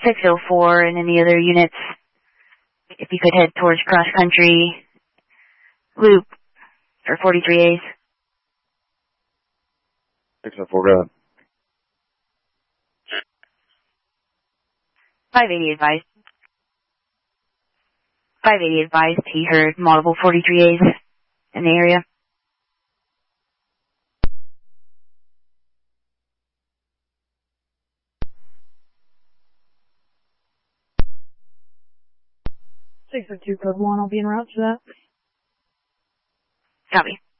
604 and any other units, if you could head towards cross country loop for 43As. 604, go ahead. 580 advised. 580 advised he heard multiple 43As in the area. Six or two code 1, I'll be en route for that. Copy.